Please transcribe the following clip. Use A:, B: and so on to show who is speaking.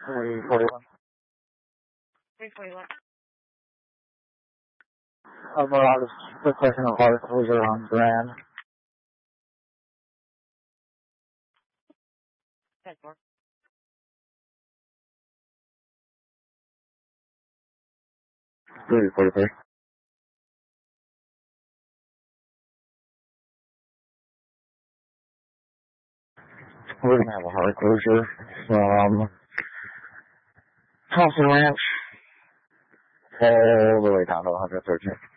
A: 341.
B: 341.
A: Mirage, requesting a hard closure on Grand.
B: 10-4.
A: Three 43. We're gonna have a hard closure from Thompson Ranch all the way down to 113.